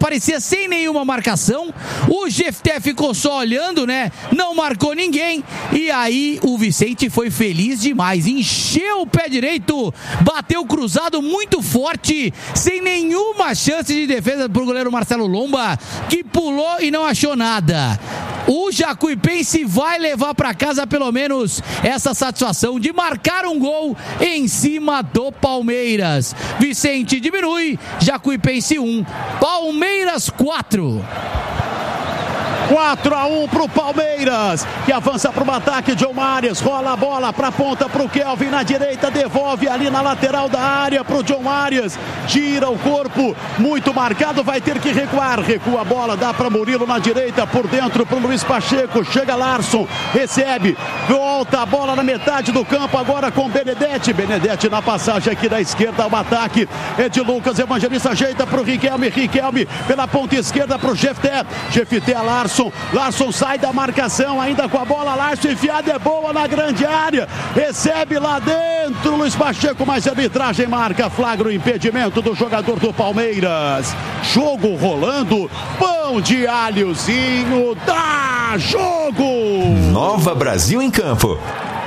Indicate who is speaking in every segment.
Speaker 1: parecia sem nenhuma marcação. O Jefté ficou só olhando, né? Não marcou ninguém. E aí o Vicente foi feliz demais. Encheu o pé direito, bateu cruzado muito forte, sem nenhuma chance de defesa pro goleiro Marcelo Lomba, que pulou e não achou nada. O Jacuipense vai levar para casa pelo menos essa satisfação de marcar um gol em cima do Palmeiras. Vicente diminui, Jacuipense 1, Palmeiras 4.
Speaker 2: 4-1 pro Palmeiras, que avança pro ataque. John Arias rola a bola pra ponta pro Kelvin na direita, devolve ali na lateral da área pro John Arias, tira o corpo, muito marcado, vai ter que recuar, recua a bola, dá pra Murilo na direita, por dentro pro Luiz Pacheco, chega Larson, recebe, volta a bola na metade do campo, agora com Benedetti na passagem aqui da esquerda, o ataque é de Lucas Evangelista, ajeita pro Riquelme pela ponta esquerda pro Jefté Larson sai da marcação, ainda com a bola, Larson enfiada, é boa na grande área, recebe lá dentro Luiz Pacheco, mas a arbitragem marca, flagra o impedimento do jogador do Palmeiras. Jogo rolando, pão de alhozinho, dá jogo!
Speaker 3: Nova Brasil em campo.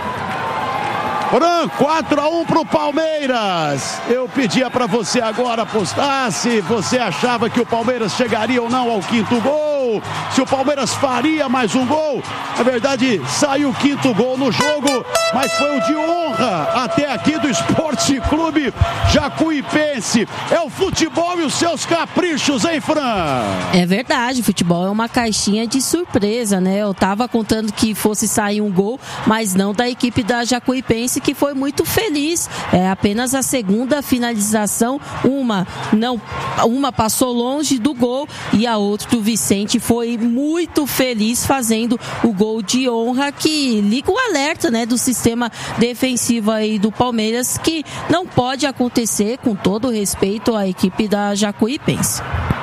Speaker 2: 4-1 pro Palmeiras. Eu pedia para você agora apostar se você achava que o Palmeiras chegaria ou não ao quinto gol, se o Palmeiras faria mais um gol. Na verdade, saiu o quinto gol no jogo, mas foi o de honra até aqui do Esporte Clube Jacuipense. É o futebol e os seus caprichos, hein, Fran?
Speaker 4: É verdade, futebol é uma caixinha de surpresa, né? Eu tava contando que fosse sair um gol, mas não da equipe da Jacuipense, que foi muito feliz. É apenas a segunda finalização, uma passou longe do gol e a outra do Vicente foi muito feliz fazendo o gol de honra, que liga o alerta, né, do sistema defensivo aí do Palmeiras, que não pode acontecer, com todo respeito à equipe da Jacuipense.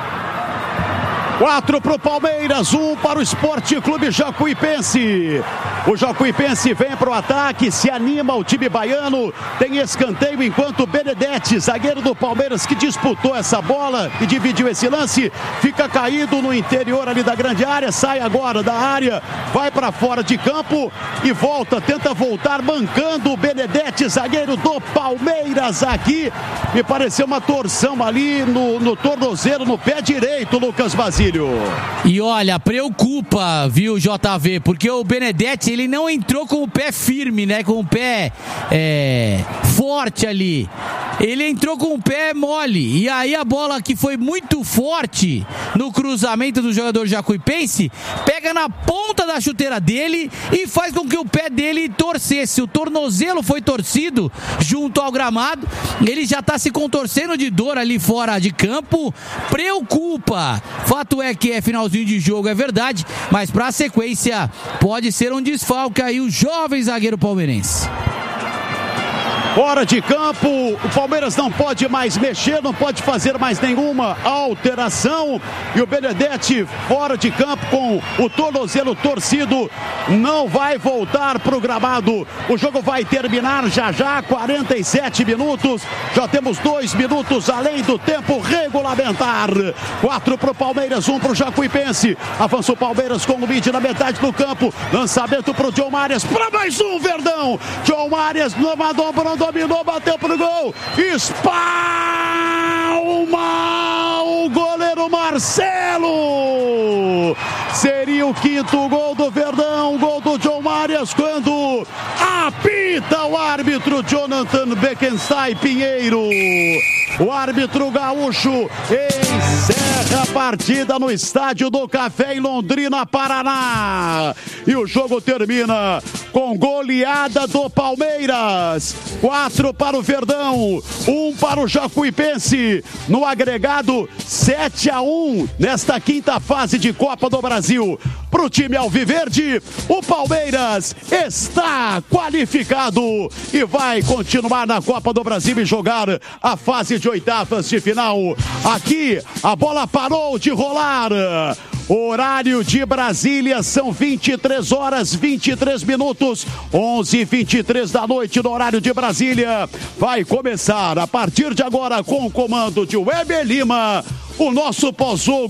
Speaker 2: 4 para o Palmeiras, 1 para o Esporte Clube Jacuipense. O Jacuipense vem para o ataque, se anima o time baiano, tem escanteio enquanto Benedetti, zagueiro do Palmeiras, que disputou essa bola e dividiu esse lance, fica caído no interior ali da grande área, sai agora da área, vai para fora de campo e volta, tenta voltar mancando o Benedetti, zagueiro do Palmeiras aqui. Me pareceu uma torção ali no tornozelo, no pé direito, Lucas Basílio.
Speaker 1: E olha, preocupa, viu, JV, porque o Benedetti, ele não entrou com o pé firme, né, com o pé forte ali. Ele entrou com o pé mole, e aí a bola, que foi muito forte no cruzamento do jogador jacuipense, pega na ponta da chuteira dele e faz com que o pé dele torcesse. O tornozelo foi torcido junto ao gramado, ele já está se contorcendo de dor ali fora de campo. Preocupa. Fato é que é finalzinho de jogo, é verdade, mas para a sequência pode ser um desfalque aí o jovem zagueiro palmeirense.
Speaker 2: Fora de campo, o Palmeiras não pode mais mexer, não pode fazer mais nenhuma alteração. E o Benedetti fora de campo com o tornozelo torcido, não vai voltar para o gramado. O jogo vai terminar já, 47 minutos. Já temos 2 minutos além do tempo regulamentar. 4 para o Palmeiras, 1 para o Jacuipense. Avança o Palmeiras com o lead na metade do campo. Lançamento para o John Arias, para mais um, Verdão. John Arias, dominou, bateu pro gol, espalma o goleiro Marcelo. Seria o quinto gol do Verdão, gol do John Arias, quando apita o árbitro Jonathan Beckenstein Pinheiro. O árbitro gaúcho encerra a partida no Estádio do Café em Londrina, Paraná. E o jogo termina com goleada do Palmeiras. 4 para o Verdão, 1 para o Jacuipense. No agregado, 7-1 nesta quinta fase de Copa do Brasil. Para o time alviverde, o Palmeiras está qualificado e vai continuar na Copa do Brasil e jogar a fase de oitavas de final. Aqui, a bola parou de rolar. Horário de Brasília, são 23 horas 23 minutos, 11h23 da noite no horário de Brasília. Vai começar a partir de agora com o comando de Weber Lima, o nosso pós-jogo.